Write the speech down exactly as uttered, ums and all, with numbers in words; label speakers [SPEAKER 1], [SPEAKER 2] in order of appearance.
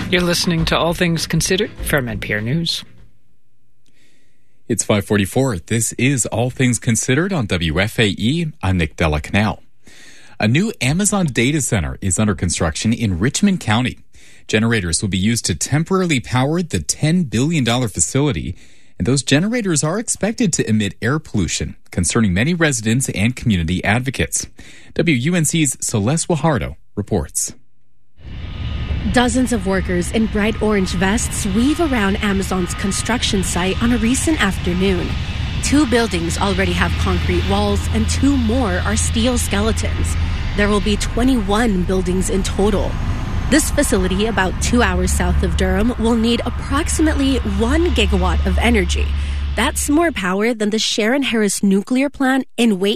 [SPEAKER 1] You're listening to All Things Considered from N P R News.
[SPEAKER 2] It's five forty-four. This is All Things Considered on W F A E. I'm Nick Della Canal. A new Amazon data center is under construction in Richmond County. Generators will be used to temporarily power the ten billion dollars facility, and those generators are expected to emit air pollution, concerning many residents and community advocates. W U N C's Celeste Guajardo reports.
[SPEAKER 3] Dozens of workers in bright orange vests weave around Amazon's construction site on a recent afternoon. Two buildings already have concrete walls and two more are steel skeletons. There will be twenty-one buildings in total. This facility, about two hours south of Durham, will need approximately one gigawatt of energy. That's more power than the Sharon Harris nuclear plant in Wake